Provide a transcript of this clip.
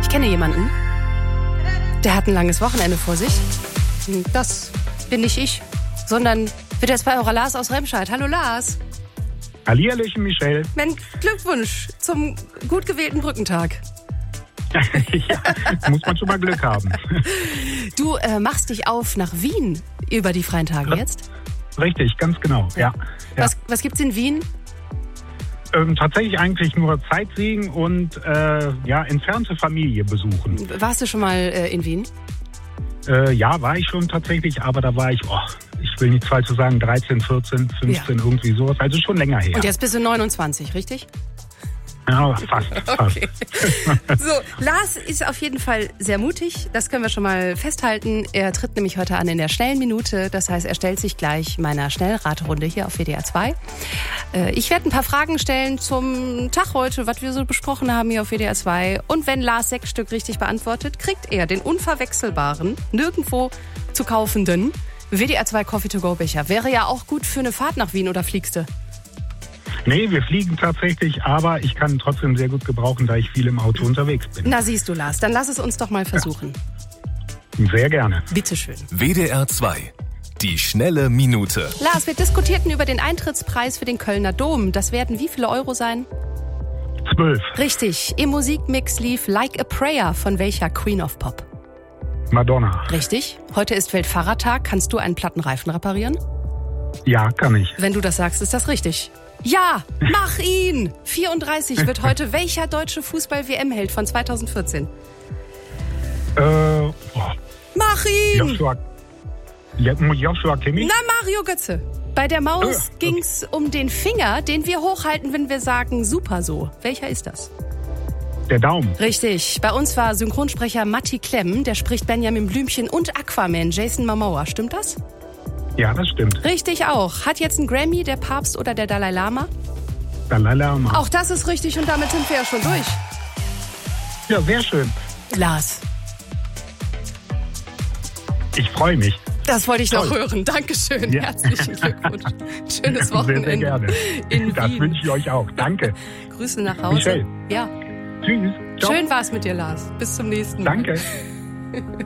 Ich kenne jemanden, der hat ein langes Wochenende vor sich. Das bin nicht ich, sondern wird jetzt bei eurer Lars aus Remscheid. Hallo Lars. Hallihallöchen, Michelle. Mein Glückwunsch zum gut gewählten Brückentag. Ja, muss man schon mal Glück haben. Du machst dich auf nach Wien über die freien Tage jetzt? Richtig, ganz genau, ja. Was gibt's in Wien? Tatsächlich eigentlich nur Sightseeing und entfernte Familie besuchen. Warst du schon mal in Wien? Ja, war ich schon tatsächlich, aber da war ich, ich will nichts Falsches sagen, 13, 14, 15, irgendwie sowas, also schon länger her. Und jetzt bist du 29, richtig? Ja, fast. Okay. So, Lars ist auf jeden Fall sehr mutig, das können wir schon mal festhalten. Er tritt nämlich heute an in der schnellen Minute, das heißt, er stellt sich gleich meiner Schnellraterunde hier auf WDR 2. Ich werde ein paar Fragen stellen zum Tag heute, was wir so besprochen haben hier auf WDR 2. Und wenn Lars 6 Stück richtig beantwortet, kriegt er den unverwechselbaren, nirgendwo zu kaufenden WDR 2 Coffee-to-go-Becher. Wäre ja auch gut für eine Fahrt nach Wien, oder fliegst du? Nee, wir fliegen tatsächlich, aber ich kann trotzdem sehr gut gebrauchen, da ich viel im Auto unterwegs bin. Na siehst du, Lars, dann lass es uns doch mal versuchen. Ja. Sehr gerne. Bitteschön. WDR 2, die schnelle Minute. Lars, wir diskutierten über den Eintrittspreis für den Kölner Dom. Das werden wie viele Euro sein? 12. Richtig. Im Musikmix lief Like a Prayer von welcher Queen of Pop? Madonna. Richtig. Heute ist Weltfahrradtag. Kannst du einen platten Reifen reparieren? Ja, kann ich. Wenn du das sagst, ist das richtig. Ja, mach ihn! 34 wird heute welcher deutsche Fußball-WM-Held von 2014? Mach ihn! Joshua Kimmich? Na, Mario Götze. Bei der Maus ging's um den Finger, den wir hochhalten, wenn wir sagen super so. Welcher ist das? Der Daumen. Richtig. Bei uns war Synchronsprecher Matti Klemm, der spricht Benjamin Blümchen und Aquaman, Jason Momoa. Stimmt das? Ja, das stimmt. Richtig auch. Hat jetzt ein Grammy der Papst oder der Dalai Lama? Dalai Lama. Auch das ist richtig und damit sind wir ja schon durch. Ja, sehr schön. Lars. Ich freue mich. Das wollte ich noch hören. Dankeschön. Ja. Herzlichen Glückwunsch. Schönes Wochenende. Sehr, sehr gerne. In das Wien. wünsche ich euch auch. Danke. Grüße nach Hause. Michelle. Ja. Tschüss. Ciao. Schön war's mit dir, Lars. Bis zum nächsten Mal. Danke.